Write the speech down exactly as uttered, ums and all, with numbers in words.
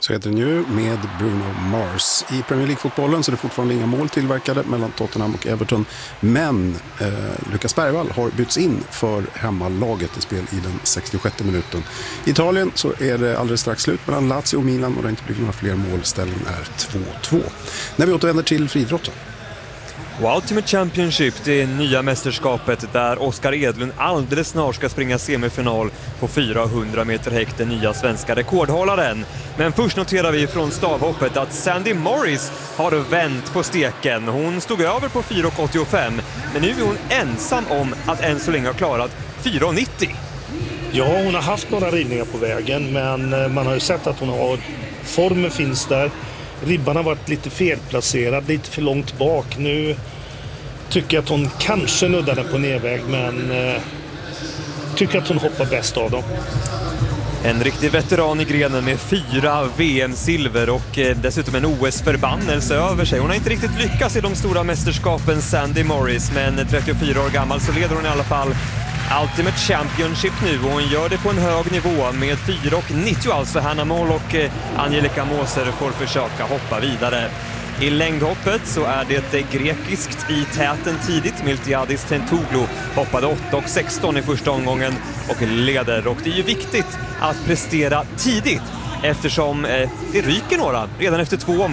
Så heter den ju, med Bruno Mars. I Premier League-fotbollen så är det fortfarande inga mål tillverkade mellan Tottenham och Everton. Men eh, Lucas Bergvall har bytts in för hemmalaget i spel i den sextiosjätte minuten. I Italien så är det alldeles strax slut mellan Lazio och Milan och det har inte blivit några fler mål. Ställningen är två två. När vi återvänder till friidrotten. Och Ultimate Championship, det är nya mästerskapet där Oskar Edlund alldeles snart ska springa semifinal på fyrahundra meter häck, den nya svenska rekordhållaren. Men först noterar vi från stavhoppet att Sandy Morris har vänt på steken. Hon stod över på fyra åttiofem, men nu är hon ensam om att än så länge ha klarat fyra nittio. Ja, hon har haft några rivningar på vägen, men man har ju sett att hon har, formen finns där. Ribban har varit lite felplacerad, lite för långt bak. Nu tycker jag att hon kanske nuddade på nedväg, men eh, tycker att hon hoppar bäst av dem. En riktig veteran i grenen med fyra V M-silver och eh, dessutom en O S-förbannelse över sig. Hon har inte riktigt lyckats i de stora mästerskapen, Sandy Morris, men trettiofyra år gammal så leder hon i alla fall Ultimate Championship nu och hon gör det på en hög nivå med fyra nittio, alltså Hanna Moll och eh, Angelica Moser får försöka hoppa vidare. I längdhoppet så är det grekiskt i täten tidigt. Miltiadis Tentouglu hoppade åtta sexton i första omgången och leder. Och det är ju viktigt att prestera tidigt eftersom eh, det ryker några redan efter två omgångar.